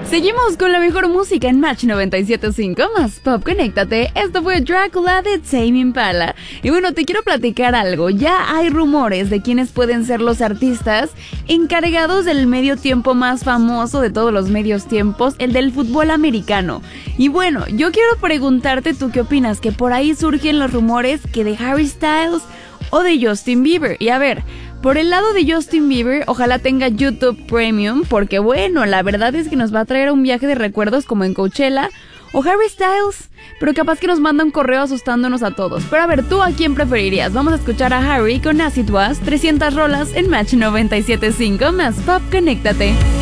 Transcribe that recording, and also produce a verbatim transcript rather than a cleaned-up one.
Seguimos con la mejor música en Match noventa y siete punto cinco, más pop, conéctate. Esto fue Drácula de Tame Impala. Y bueno, te quiero platicar algo. Ya hay rumores de quiénes pueden ser los artistas encargados del medio tiempo más famoso de todos los medios tiempos, el del fútbol americano. Y bueno, yo quiero preguntarte tú qué opinas, que por ahí surgen los rumores que de Harry Styles o de Justin Bieber. Y a ver, por el lado de Justin Bieber, ojalá tenga YouTube Premium, porque bueno, la verdad es que nos va a traer un viaje de recuerdos como en Coachella. O Harry Styles, pero capaz que nos manda un correo asustándonos a todos. Pero a ver, ¿tú a quién preferirías? Vamos a escuchar a Harry con Acid Was, trescientas rolas en Match noventa y siete punto cinco, más pop, conéctate.